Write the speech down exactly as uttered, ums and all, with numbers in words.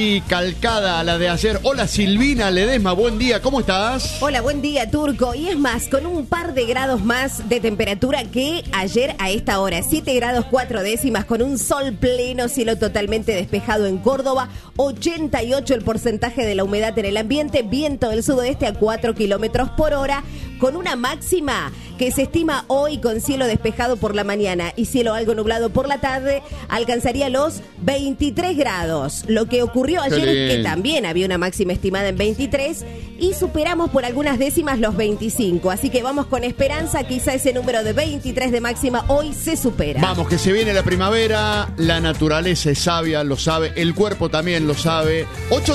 Y calcada a la de ayer. Hola Silvina Ledesma, buen día, ¿cómo estás? Hola, buen día, Turco. Y es más, con un par de grados más de temperatura que ayer a esta hora. siete grados cuatro décimas, con un sol pleno, cielo totalmente despejado en Córdoba. ochenta y ocho el porcentaje de la humedad en el ambiente. Viento del sudoeste a cuatro kilómetros por hora. Con una máxima que se estima hoy con cielo despejado por la mañana y cielo algo nublado por la tarde, alcanzaría los veintitrés grados. Lo que ocurrió ayer es que también había una máxima estimada en veintitrés y superamos por algunas décimas los veinticinco. Así que vamos con esperanza, quizá ese número de veintitrés de máxima hoy se supera. Vamos, que se viene la primavera, la naturaleza es sabia, lo sabe, el cuerpo también lo sabe. ocho